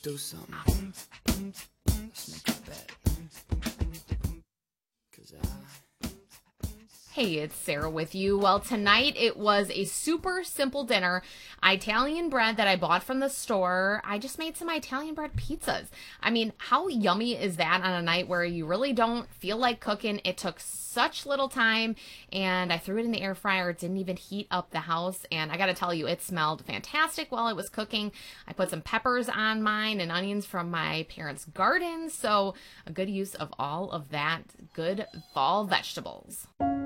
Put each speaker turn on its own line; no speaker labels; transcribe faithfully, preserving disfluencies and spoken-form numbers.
do something. Let's make a bet. 'Cause I...
Hey, it's Sarah with you. Well, tonight it was a super simple dinner. Italian bread that I bought from the store. I just made some Italian bread pizzas. I mean, how yummy is that on a night where you really don't feel like cooking? It took such little time, and I threw it in the air fryer. It didn't even heat up the house, and I gotta tell you, it smelled fantastic while it was cooking. I put some peppers on mine and onions from my parents' garden, so a good use of all of that good fall vegetables.